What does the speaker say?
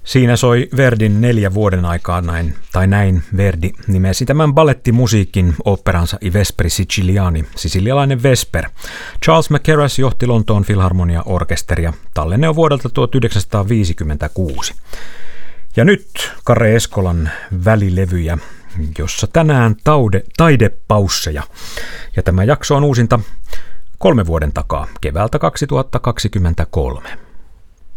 Siinä soi Verdin 4 vuoden aikaa näin Verdi nimesi tämän ballettimusiikin oopperansa I Vespri Siciliani, sisilialainen Vesper. Charles Mackerras johti Lontoon Filharmonia-orkesteria. Tallenne on vuodelta 1956. Ja nyt Kare Eskolan välilevyjä, jossa tänään taidepausseja. Ja tämä jakso on uusinta 3 vuoden takaa, keväältä 2023.